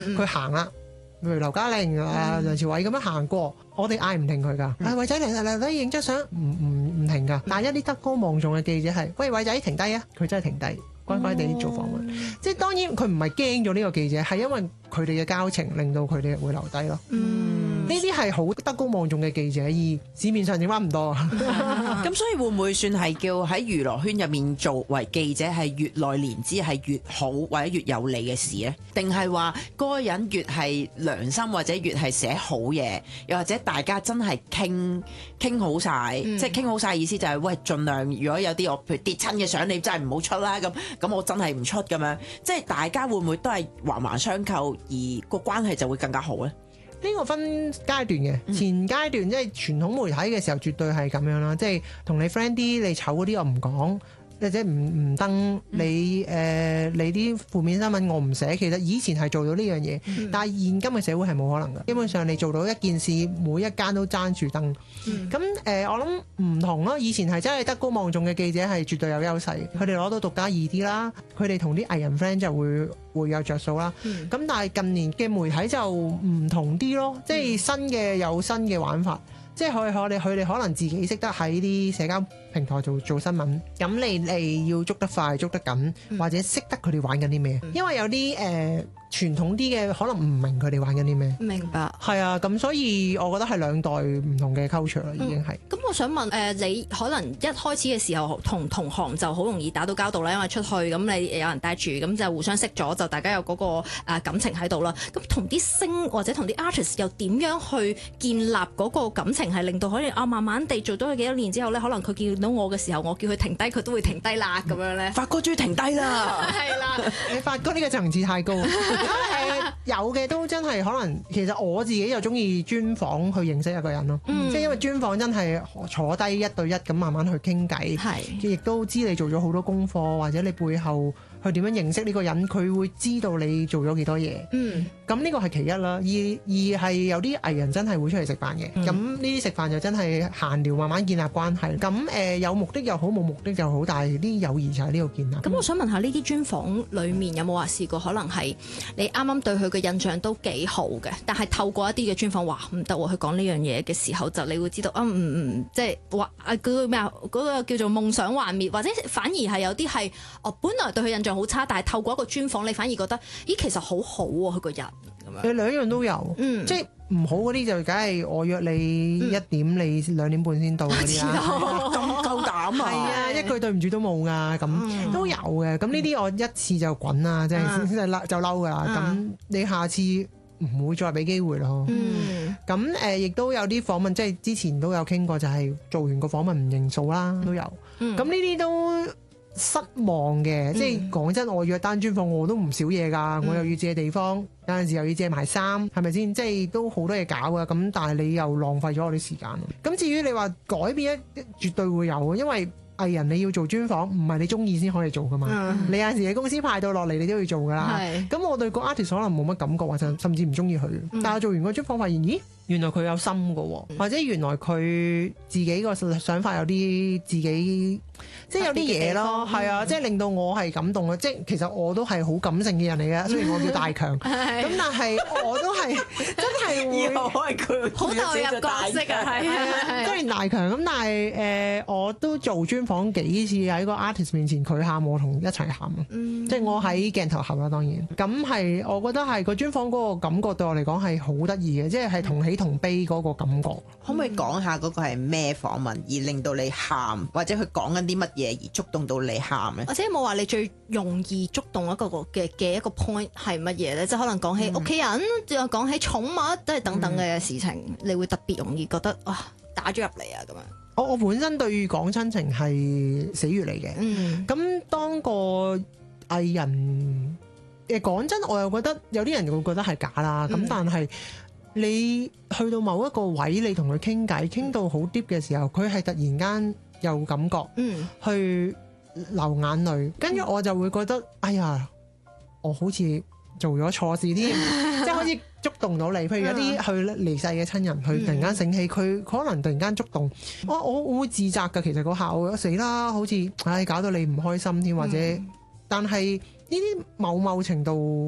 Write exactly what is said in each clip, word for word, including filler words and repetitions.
佢行啦。譬如劉嘉玲啊、梁朝偉咁樣行過，我哋嗌唔停佢㗎。啊，偉仔嚟嚟嚟，影張相，唔唔唔停㗎。但係一啲德高望重嘅記者係，喂，偉仔停低啊！佢真係停低，乖乖地做訪問。嗯、即係當然佢唔係驚咗呢個記者，係因為佢哋嘅交情令到佢哋會留低咯。嗯，呢啲係好德高望重嘅記者，而市面上點解唔多啊？ 咁所以會唔會算係叫喺娛樂圈入面作為記者係越耐年資係越好或者越有利嘅事呢？定係話嗰個人越係良心或者越係寫好嘢，又或者大家真係傾傾好晒，嗯、即係傾好晒意思就係、是、喂，盡量如果有啲我譬如跌親嘅相，你真係唔好出啦。咁咁我真係唔出咁樣，即係大家會唔會都係環環相扣，而個關係就會更加好呢？ 呢個分階段嘅，前階段即係傳統媒體嘅時候，絕對係咁樣啦。即係同你 friend 啲，你醜嗰啲我唔講，或者唔唔登你誒、呃、你啲負面新聞我唔寫。其實以前係做到呢樣嘢，嗯、但係現今嘅社會係冇可能嘅。基本上你做到一件事，每一間都爭住登。咁誒、嗯呃，我諗唔同咯。以前係真係德高望重嘅記者係絕對有優勢，佢哋攞到獨家易啲啦，佢哋同啲藝人 friend 就會會有着數啦。咁、嗯、但係近年嘅媒體就唔同啲咯，即係新嘅有新嘅玩法。即係佢我哋佢哋可能自己識得喺啲社交平台做做新聞，咁你你要捉得快捉得緊，嗯、或者識得佢哋玩緊啲咩？嗯、因為有啲誒、呃、傳統啲嘅可能唔明佢哋玩緊啲咩。 明白。 係啊，咁所以我覺得係兩代唔同嘅 culture 啦，已經係。咁、 嗯、我想問誒、呃，你可能一開始嘅時候同同行就好容易打到交道啦，因為出去咁你有人帶住，咁就互相識咗，就大家有嗰個誒感情喺度啦。咁同啲星或者同啲 artist 又點樣去建立嗰個感情？係令到可以啊，慢慢地做咗佢幾多年之後咧，可能佢見到我嘅時候，我叫佢停低，佢都會停低啦，咁樣咧。 發哥終於停低啦， 係啦， 你發哥呢個層次太高。咁誒有嘅都真係可能，其實我自己就中意專訪去認識一個人咯，嗯、即係因為專訪真係坐低一對一咁慢慢去傾偈，係亦都知你做咗好多功課，或者你背後去點樣認識呢個人，佢會知道你做咗幾多嘢。嗯，咁呢個係其一啦。二二係有啲藝人真係會出嚟食飯嘅，咁呢啲食飯就真係閒聊，慢慢建立關係。咁誒、呃、有目的又好，冇目的又好，但係啲友誼就喺呢度建立。咁我想問下呢啲專訪裡面有冇話試過可能係你啱啱對佢嘅印象都幾好嘅，但係透過一啲嘅專訪話唔得喎，佢講呢樣嘢嘅時候就你會知道啊，唔、嗯、唔即係話啊嗰個咩啊嗰個叫做夢想幻滅，或者反而係有啲係哦本來對佢印象好差，但係透過一個專訪，你反而覺得咦其實好好喎佢個人咁樣。 你兩樣都有，嗯、即係唔好嗰啲就梗係我約你一點，嗯、你兩點半先到嗰啲啦。 咁夠膽啊！ 係啊，一句對唔住都冇噶，咁、嗯、都有嘅。咁呢啲我一次就滾啦，即係就嬲就嬲噶啦。咁、嗯、你下次唔會再俾機會咯。咁誒亦都有啲訪問，即係之前都有傾過，就係做完個訪問唔認數啦，都有。咁呢啲都失望嘅，嗯、即係講真，我約單專訪我都唔少嘢噶，嗯、我又要借地方，有陣時又要借埋衫，係咪先？即係都好多嘢搞噶，咁但係你又浪費咗我啲時間。咁至於你話改變一，絕對會有，因為藝人你要做專訪，唔係你中意先可以做噶嘛。嗯、你有陣時你公司派到落嚟，你都要做噶啦。咁是我對個 artist 可能冇乜感覺，或者甚至唔中意佢。嗯、但係做完個專訪發現，咦？原來佢有心噶，或者原來佢自己個想法有啲自己，即係有啲嘢咯，係啊，即係令到我係感動啊！即係其實我都係好感性嘅人嚟嘅，雖然我叫大強，咁但係我都係真係會好投入角色啊！係啊， 雖然大強咁，但係誒，我都做專訪幾次喺個 artist 面前，佢喊我同一齊喊啊！即係我喺鏡頭喊啦，當然咁係，我覺得係個專訪嗰個感覺對我嚟講係好得意嘅，即係係同喜同悲嗰個感覺。 可唔可以講下嗰個係咩訪問，而令到你喊，或者佢講緊啲乜嘢而觸動到你喊咧？ 或者冇話你最容易觸動一個嘅嘅一個 point 係乜嘢咧？即係可能講起屋企人，又講、嗯、起寵物，都係等等嘅事情，嗯、你會特別容易覺得哇打咗入嚟啊咁樣。 我我本身對講親情係死穴嚟嘅，咁、嗯、當個藝人誒講真，我又覺得有啲人會覺得係假啦，咁、嗯、但係。你去到某一個位，你同佢傾偈，傾到好 deep 嘅時候，佢係突然間有感覺，嗯、去流眼淚，跟住我就會覺得，哎呀，我好似做咗錯事添，即係好似觸動到你。譬如有啲去離世嘅親人，佢突然間醒起，佢可能突然間觸動，我我我會自責㗎。其實嗰下我死啦，好似唉搞到你唔開心添，或者，嗯、但係呢啲某某程度。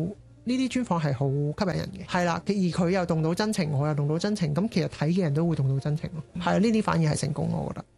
呢啲專訪係好吸引人嘅，係啦，而佢又動到真情，我又動到真情，咁其實睇嘅人都會動到真情咯，係啊，呢啲反而係成功，我覺得。